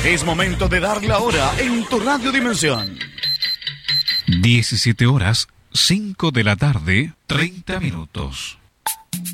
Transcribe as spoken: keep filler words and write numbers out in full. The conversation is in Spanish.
Es momento de dar la hora en tu Radio Dimensión. diecisiete horas, cinco de la tarde, treinta minutos.